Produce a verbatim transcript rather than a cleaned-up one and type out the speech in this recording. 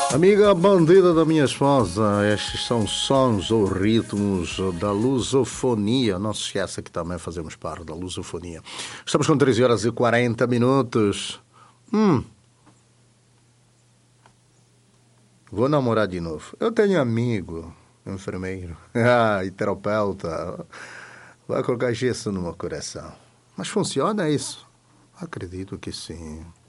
Amiga bandida da minha esposa, estes são sons ou ritmos da lusofonia. Não se esqueça que também fazemos parte da lusofonia. Estamos com treze horas e quarenta minutos. Hum. Vou namorar de novo. Eu tenho amigo, enfermeiro, ah, e terapeuta. Vai colocar gesso no meu coração. Mas funciona isso? Acredito que sim.